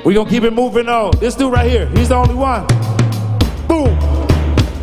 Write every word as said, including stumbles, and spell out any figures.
We gonna keep it moving on. This dude right here, he's the only one.